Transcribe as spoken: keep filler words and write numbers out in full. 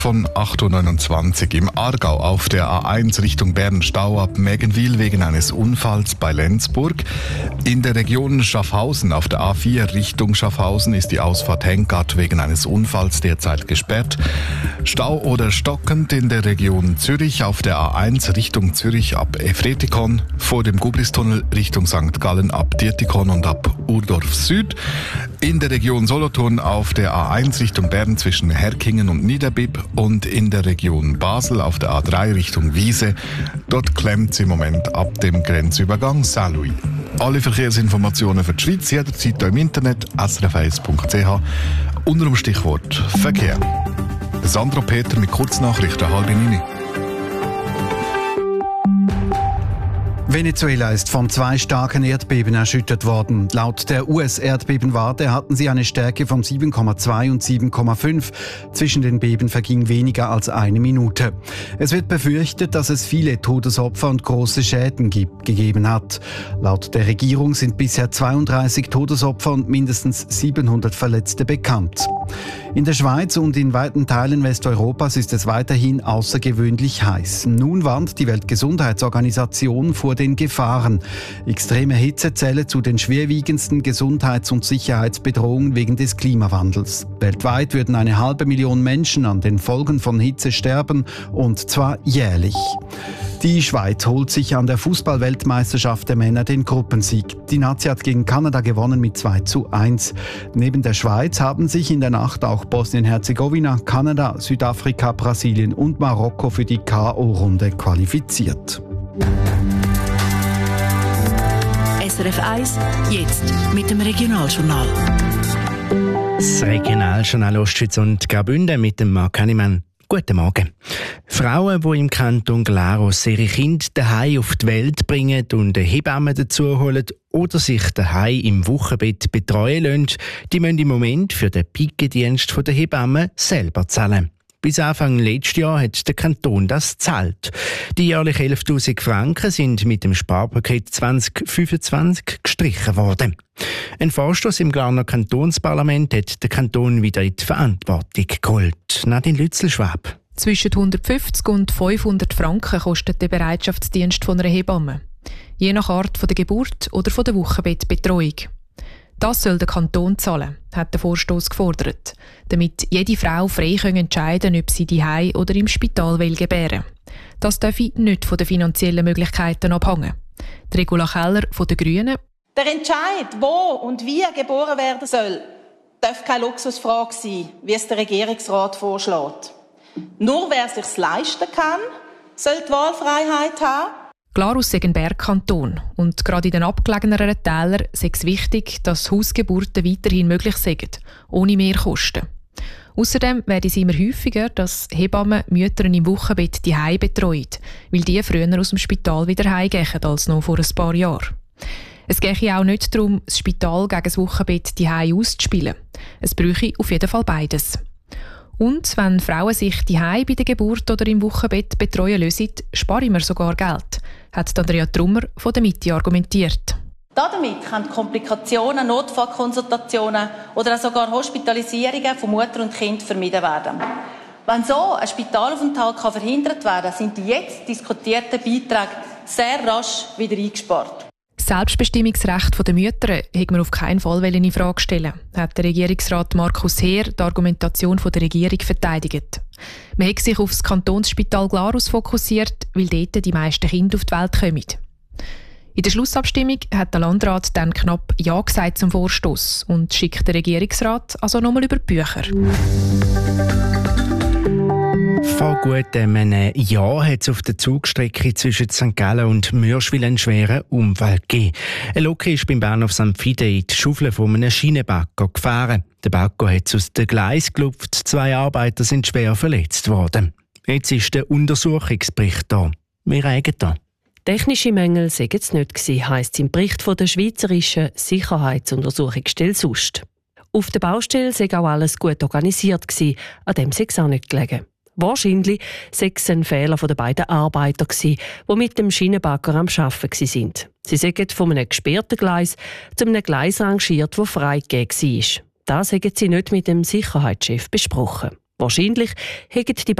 Von acht Uhr neunundzwanzig im Aargau auf der A eins Richtung Bern Stau ab Meggenwil wegen eines Unfalls bei Lenzburg. In der Region Schaffhausen auf der A vier Richtung Schaffhausen ist die Ausfahrt Henkart wegen eines Unfalls derzeit gesperrt. Stau oder stockend in der Region Zürich auf der A eins Richtung Zürich ab Efretikon, vor dem Gubristunnel Richtung Sankt Gallen ab Dietikon und ab Urdorf Süd. In der Region Solothurn auf der A eins Richtung Bern zwischen Herkingen und Niederbipp und in der Region Basel auf der A drei Richtung Wiese. Dort klemmt es im Moment ab dem Grenzübergang Saint-Louis. Alle Verkehrsinformationen für die Schweiz jederzeit im Internet s r f eins punkt c h unter dem Stichwort Verkehr. Sandro Peter mit Kurznachrichten, halb neun. Venezuela ist von zwei starken Erdbeben erschüttert worden. Laut der U S-Erdbebenwarte hatten sie eine Stärke von sieben Komma zwei und sieben Komma fünf. Zwischen den Beben verging weniger als eine Minute. Es wird befürchtet, dass es viele Todesopfer und große Schäden gibt, gegeben hat. Laut der Regierung sind bisher zweiunddreißig Todesopfer und mindestens siebenhundert Verletzte bekannt. In der Schweiz und in weiten Teilen Westeuropas ist es weiterhin außergewöhnlich heiß. Nun warnt die Weltgesundheitsorganisation vor den Gefahren. Extreme Hitze zähle zu den schwerwiegendsten Gesundheits- und Sicherheitsbedrohungen wegen des Klimawandels. Weltweit würden eine halbe Million Menschen an den Folgen von Hitze sterben, und zwar jährlich. Die Schweiz holt sich an der Fußball-Weltmeisterschaft der Männer den Gruppensieg. Die Nazi hat gegen Kanada gewonnen mit zwei zu eins. Neben der Schweiz haben sich in der Nacht auch Bosnien-Herzegowina, Kanada, Südafrika, Brasilien und Marokko für die K O-Runde qualifiziert. S R F eins, jetzt mit dem Regionaljournal. Das Regionaljournal Ostschweiz und Graubünden mit dem Marc Hannemann. Guten Morgen. Frauen, die im Kanton Glarus ihre Kinder daheim auf die Welt bringen und eine Hebamme dazu holen oder sich daheim im Wochenbett betreuen lassen, die müssen im Moment für den Pikettdienst der Hebamme selber zahlen. Bis Anfang letztes Jahr hat der Kanton das gezahlt. Die jährlich elftausend Franken sind mit dem Sparpaket zwanzig fünfundzwanzig gestrichen worden. Ein Vorstoss im Glarner Kantonsparlament hat den Kanton wieder in die Verantwortung geholt. Nadine Lützel-Schwab. Zwischen hundertfünfzig und fünfhundert Franken kostet der Bereitschaftsdienst von einer Hebamme. Je nach Art von der Geburt oder von der Wochenbettbetreuung. Das soll der Kanton zahlen, hat der Vorstoss gefordert, damit jede Frau frei entscheiden kann, ob sie daheim oder im Spital will gebären. Das darf nicht von den finanziellen Möglichkeiten abhängen. Die Regula Keller von den Grünen. Der Entscheid, wo und wie geboren werden soll, darf keine Luxusfrage sein, wie es der Regierungsrat vorschlägt. Nur wer es sich leisten kann, soll die Wahlfreiheit haben. Glarus ist ein Bergkanton und gerade in den abgelegeneren Tälern ist es wichtig, dass Hausgeburten weiterhin möglich sind, ohne Mehrkosten. Außerdem werden es immer häufiger, dass Hebammen Mütter im Wochenbett die Heim betreuen, weil die früher aus dem Spital wieder heimgehen als noch vor ein paar Jahren. Es gehe auch nicht darum, das Spital gegen das Wochenbett die Heim auszuspielen. Es bräuchte auf jeden Fall beides. Und wenn Frauen sich daheim bei der Geburt oder im Wochenbett betreuen lassen, sparen wir sogar Geld, hat Andrea Trummer von der Mitte argumentiert. Damit können Komplikationen, Notfallkonsultationen oder sogar Hospitalisierungen von Mutter und Kind vermieden werden. Wenn so ein Spitalaufenthalt verhindert werden kann, sind die jetzt diskutierten Beiträge sehr rasch wieder eingespart. Das Selbstbestimmungsrecht der Mütter hätte man auf keinen Fall in Frage stellen, hat der Regierungsrat Markus Heer die Argumentation der Regierung verteidigt. Man hat sich auf das Kantonsspital Glarus fokussiert, weil dort die meisten Kinder auf die Welt kommen. In der Schlussabstimmung hat der Landrat dann knapp Ja gesagt zum Vorstoss und schickt den Regierungsrat also nochmal über die Bücher. Vor gut einem Jahr hat es auf der Zugstrecke zwischen Sankt Gallen und Mürschwil einen schweren Unfall gegeben. Eine Lok ist beim Bahnhof Sankt Fide in die Schaufel von einem Schienenbagger gefahren. Der Bagger hat es aus dem Gleis gelupft, zwei Arbeiter sind schwer verletzt worden. Jetzt ist der Untersuchungsbericht da. Wir regen da. Technische Mängel seien es nicht gewesen, heisst es im Bericht von der Schweizerischen Sicherheitsuntersuchungsstelle S U S T. Auf der Baustelle sei auch alles gut organisiert gewesen, an dem sei es auch nicht gelegen. Wahrscheinlich sei es ein Fehler der beiden Arbeiter gewesen, die mit dem Schienenbagger am Arbeiten waren. Sie sind von einem gesperrten Gleis zu einem Gleis rangiert, das freigegeben war. Das haben sie nicht mit dem Sicherheitschef besprochen. Wahrscheinlich hätten die